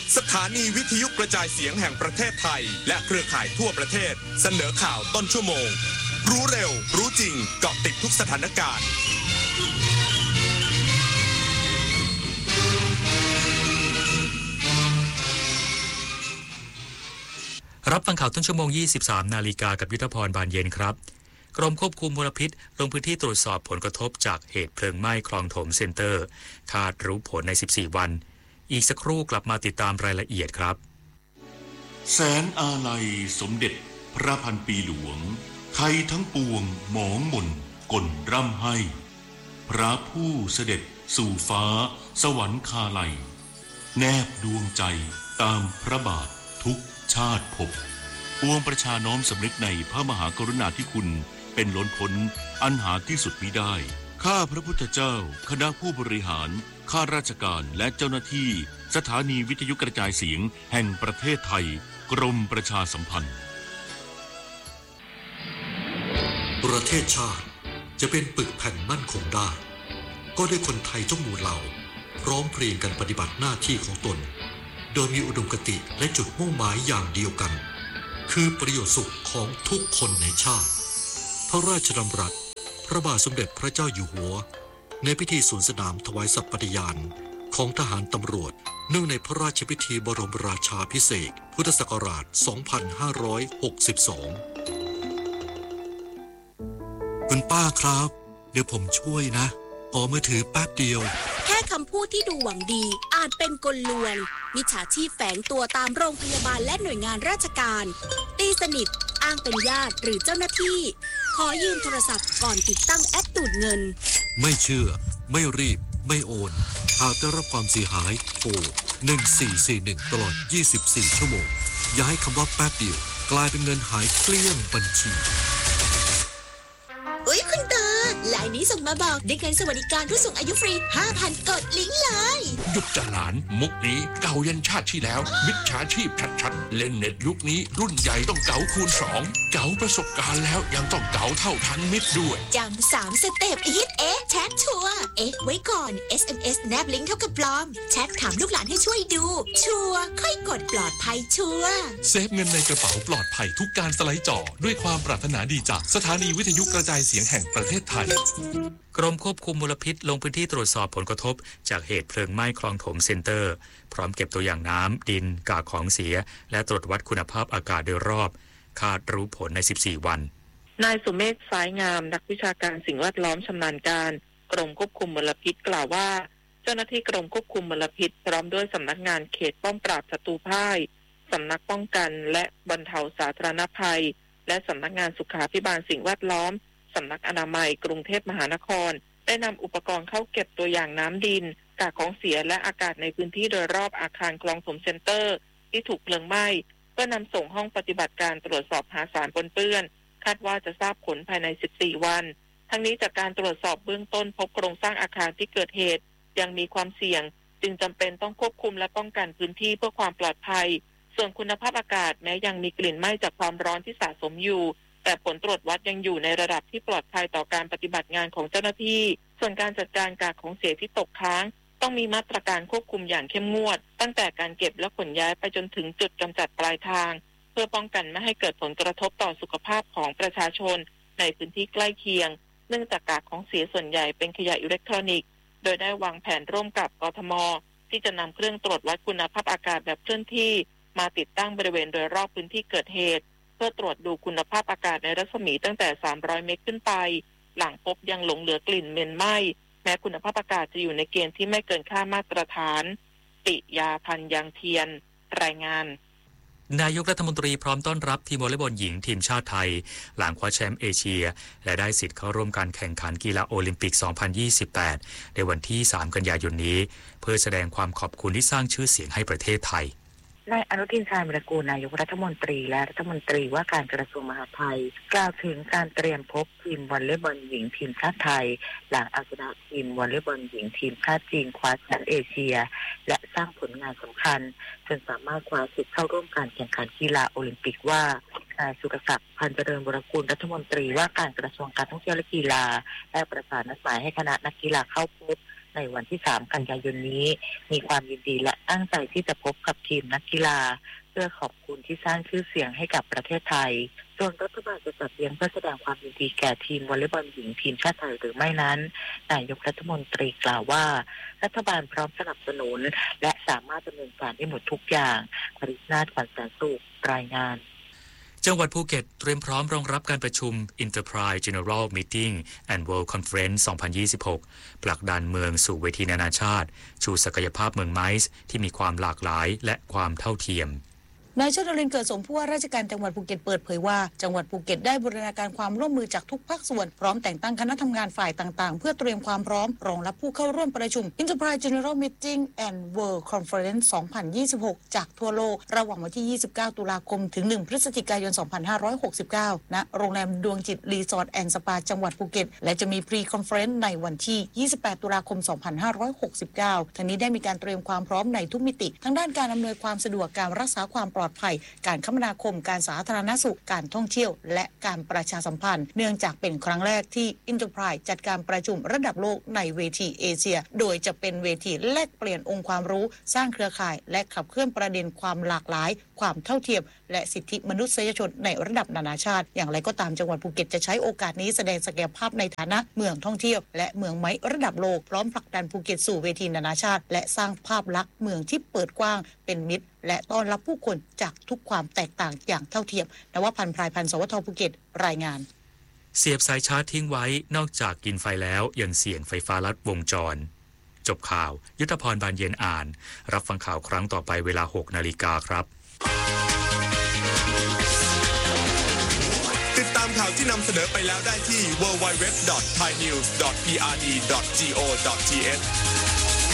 สถานีวิทยุกระจายเสียงแห่งประเทศไทยและเครือข่ายทั่วประเทศเสนอข่าวต้นชั่วโมงรู้เร็วรู้จริงเกาะติดทุกสถานการณ์รับฟังข่าวต้นชั่วโมง 23 นาฬิกากับยุทธพรบานเย็นครับกรมควบคุมมลพิษลงพื้นที่ตรวจสอบผลกระทบจากเหตุเพลิงไหม้คลองถมเซ็นเตอร์คาดรู้ผลใน 14 วันอีกสักครู่กลับมาติดตามรายละเอียดครับแสนอาลัยสมเด็จพระพันปีหลวงไทยทั้งปวงหมองหม่นก่นร่ำให้พระผู้เสด็จสู่ฟ้าสวรรคาลัยแนบดวงใจตามพระบาททุกชาติภพปวงประชาน้อมสำนึกในพระมหากรุณาธิคุณเป็นล้นพ้นอันหาที่สุดมิได้ข้าพระพุทธเจ้าคณะผู้บริหารข้าราชการและเจ้าหน้าที่สถานีวิทยุกระจายเสียงแห่งประเทศไทยกรมประชาสัมพันธ์ประเทศชาติจะเป็นปึกแผ่นมั่นคงได้ก็ด้วยคนไทยทุกหมู่เหล่าพร้อมเพรียงกันปฏิบัติหน้าที่ของตนโดยมีอุดมคติและจุดมุ่งหมายอย่างเดียวกันคือประโยชน์สุขของทุกคนในชาติพระราชดำรัสพระบาทสมเด็จพระเจ้าอยู่หัวในพิธีสวนสนามถวายสัตย์ปฏิญาณของทหารตำรวจเนื่องในพระราชพิธีบรมราชาภิเษกพุทธศักราช 2562 คุณป้าครับเดี๋ยวผมช่วยนะขอมือถือแป๊บเดียวแค่คำพูดที่ดูหวังดีอาจเป็นกลลวงมิจฉาชีพแฝงตัวตามโรงพยาบาลและหน่วยงานราชการตีสนิทอ้างเป็นญาติหรือเจ้าหน้าที่ขอยืมโทรศัพท์ก่อนติดตั้งแอปดูดเงินไม่เชื่อไม่รีบไม่โอนหากได้รับความเสียหายโทร1441ตลอด24ชั่วโมงอย่าให้คำว่าแป๊บเดียวกลายเป็นเงินหายเกลี้ยงบัญชีคุณตาไลน์นี้ส่งมาบอกได้เงินสวัสดิการผู้สูงอายุฟรี 5,000 กดลิงก์เลยหยุดจะหลานมุกนี้เก่ายันชาติที่แล้วมิจฉาชีพชัดๆเล่นเน็ตยุคนี้รุ่นใหญ่ต้องเก๋าคูณ2เก๋าประสบการณ์แล้วยังต้องเก๋าเท่าทันมิตรด้วยจำ3 สเต็ปอีทแชทชัวร์ไว้ก่อน SMS แนบลิงก์เท่ากับปลอมแชทถามลูกหลานให้ช่วยดูชัวร์ค่อยกดปลอดภัยชัวร์เซฟเงินในกระเป๋าปลอดภัยทุกการสไลด์จ่อด้วยความปรารถนาดีจากสถานีวิทยุกระจายเสียงแห่งประเทศไทยกรมควบคุมมลพิษลงพื้นที่ตรวจสอบผลกระทบจากเหตุเพลิงไหม้คลองถมเซ็นเตอร์พร้อมเก็บตัวอย่างน้ำดินกากของเสียและตรวจวัดคุณภาพอากาศโดยรอบคาดรู้ผลใน 14 วันนายสุเมธสายงามนักวิชาการสิ่งแวดล้อมชำนาญการกรมควบคุมมลพิษกล่าวว่าเจ้าหน้าที่กรมควบคุมมลพิษพร้อมด้วยสำนักงานเขตป้องปราบศัตรูพ่ายสำนักป้องกันและบรรเทาสาธารณภัยและสำนักงานสุขาภิบาลสิ่งแวดล้อมสำนักอนามัยกรุงเทพมหานครได้นำอุปกรณ์เข้าเก็บตัวอย่างน้ำดินกากของเสียและอากาศในพื้นที่โดยรอบอาคารคลองถมเซ็นเตอร์ที่ถูกเพลิงไหม้เพื่อนำส่งห้องปฏิบัติการตรวจสอบหาสารปนเปื้อนคาดว่าจะทราบผลภายใน 14 วันทั้งนี้จากการตรวจสอบเบื้องต้นพบโครงสร้างอาคารที่เกิดเหตุยังมีความเสี่ยงจึงจำเป็นต้องควบคุมและป้องกันพื้นที่เพื่อความปลอดภัยส่วนคุณภาพอากาศแม้ยังมีกลิ่นไหม้จากความร้อนที่สะสมอยู่แต่ผลตรวจวัดยังอยู่ในระดับที่ปลอดภัยต่อการปฏิบัติงานของเจ้าหน้าที่ส่วนการจัดการกากของเสียที่ตกค้างต้องมีมาตรการควบคุมอย่างเข้มงวดตั้งแต่การเก็บและขนย้ายไปจนถึงจุดกำจัดปลายทางเพื่อป้องกันไม่ให้เกิดผลกระทบต่อสุขภาพของประชาชนในพื้นที่ใกล้เคียงเนื่องจากกากของเสียส่วนใหญ่เป็นขยะอิเล็กทรอนิกส์โดยได้วางแผนร่วมกับกทม.ที่จะนำเครื่องตรวจวัดคุณภาพอากาศแบบเคลื่อนที่มาติดตั้งบริเวณโดยรอบพื้นที่เกิดเหตุเพื่อตรวจดูคุณภาพอากาศในรัศมีตั้งแต่300 เมตรขึ้นไปหลังพบยังหลงเหลือกลิ่นเหม็นไหม้แม้คุณภาพอากาศจะอยู่ในเกณฑ์ที่ไม่เกินค่ามาตรฐานปิยาพันธ์ยังเทียนรายงานนายกรัฐมนตรีพร้อมต้อนรับทีมวอลเลย์บอลหญิงทีมชาติไทยหลังคว้าแชมป์เอเชียและได้สิทธิ์เข้าร่วมการแข่งขันกีฬาโอลิมปิก 2028 ในวันที่ 3 กันยายนนี้เพื่อแสดงความขอบคุณที่สร้างชื่อเสียงให้ประเทศไทยนายอนุทินชาญวิรากูลนายกรัฐมนตรีและรัฐมนตรีว่าการกระทรวงมหาดไทยกล่าวถึงการเตรียมพบทีมวอลเลย์บอลหญิงทีมชาติไทยหลังเอาชนะทีมวอลเลย์บอลหญิงทีมชาติจีนคว้าแชมป์เอเชียและสร้างผลงานสำคัญจนสามารถคว้าสิทธิ์เข้าร่วมการแข่งขันกีฬาโอลิมปิกว่านายสุรศักดิ์พันเจริญวรกุลรัฐมนตรีว่าการกระทรวงการท่องเที่ยวและกีฬาได้ประสานนัดหมายให้คณะนักกีฬาเข้าพบในวันที่3กันยายนนี้มีความยินดีและตั้งใจที่จะพบกับทีมนักกีฬาเพื่อขอบคุณที่สร้างชื่อเสียงให้กับประเทศไทยส่วนรัฐบาลจะจัดเลี้ยงเพื่อแสดงความยินดีแก่ทีมวอลเลย์บอลหญิงทีมชาติไทยหรือไม่นั้นนายกรัฐมนตรีกล่าวว่ารัฐบาลพร้อมสนับสนุนและสามารถดำเนินการได้หมดทุกอย่างปรินาถ ขวัญแสนสุขรายงานจังหวัดภูเก็ตเตรียมพร้อมรองรับการประชุม Enterprise General Meeting and World Conference 2026 ผลักดันเมืองสู่เวทีนานาชาติชูศักยภาพเมืองไมซ์ที่มีความหลากหลายและความเท่าเทียมนายชนรินทร์เกิดสมผู้ว่าราชการจังหวัดภูเก็ตเปิดเผยว่าจังหวัดภูเก็ตได้บูรณาการความร่วมมือจากทุกภาคส่วนพร้อมแต่งตั้งคณะทำงานฝ่ายต่างๆเพื่อเตรียมความพร้อมรองรับผู้เข้าร่วมประชุม Enterprise General Meeting and World Conference 2026 จากทั่วโลกระหว่างวันที่29ตุลาคมถึง1พฤศจิกายน2569ณโรงแรมดวงจิตรีสอร์ทแอนด์สปาจังหวัดภูเก็ตและจะมี Pre-Conference ในวันที่28ตุลาคม2569ทั้งนี้ได้มีการเตรียมความพร้อมในทุกมิติทั้งด้านการอำนวยความสะดวกการรักษาความปลอดภัยการคมนาคมการสาธารณสุขการท่องเที่ยวและการประชาสัมพันธ์เนื่องจากเป็นครั้งแรกที่ Enterprise จัดการประชุมระดับโลกในเวทีเอเชียโดยจะเป็นเวทีแลกเปลี่ยนองค์ความรู้สร้างเครือข่ายและขับเคลื่อนประเด็นความหลากหลายความเท่าเทียมและสิทธิมนุษยชนในระดับนานาชาติอย่างไรก็ตามจังหวัดภูเก็ตจะใช้โอกาสนี้แสดงศักยภาพในฐานะเมืองท่องเที่ยวและเมืองไม้ระดับโลกพร้อมผลักดันภูเก็ตสู่เวทีนานาชาติและสร้างภาพลักษณ์เมืองที่เปิดกว้างเป็นมิตรและต้อนรับผู้คนจากทุกความแตกต่างอย่างเท่าเทียมนวพันธ์ พรายพันธ์ สวท.ภูเก็ตรายงานเสียบสายชาร์จทิ้งไว้นอกจากกินไฟแล้วยังเสี่ยงไฟฟ้าลัดวงจรจบข่าวยุทธพรบานเย็นอ่านรับฟังข่าวครั้งต่อไปเวลา 6 นาฬิกาครับติดตามข่าวที่นำเสนอไปแล้วได้ที่ www.thainews.prd.go.th